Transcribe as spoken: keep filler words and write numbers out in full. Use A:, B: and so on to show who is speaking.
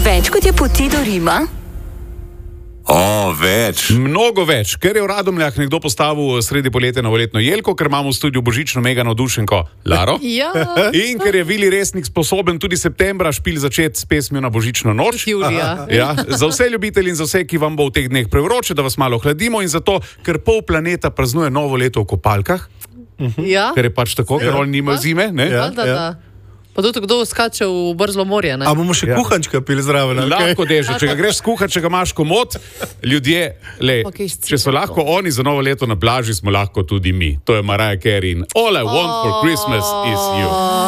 A: Več kot je poti do Rima?
B: O, več.
C: Mnogo več, ker je v Radomljah nekdo postavil sredi poletja novoletno jelko, ker imamo v studiu božično mega navdušenko Laro.
D: Ja.
C: In ker je Vili Resnik sposoben tudi septembra špil začeti s pesmijo na božično noč.
D: Julija.
C: Ja, za vse ljubitelji in za vse, ki vam bo v teh dneh prevroče, da vas malo hladimo in zato, ker pol planeta praznuje novo leto v kopalkah,
D: Ja.
C: ker je pač tako, ker oni nimajo zime, ne?
D: Da, da, da. Pa tudi kdo skače v Brzlo morje, ne?
E: A bomo še ja. kuhančka pili zraven?
C: Lahko deže, če ga greš skuhat, če ga imaš komod, ljudje, le, če so lahko oni za novo leto na plaži, smo lahko tudi mi. To je Mariah Carey in All I Want for Christmas is You.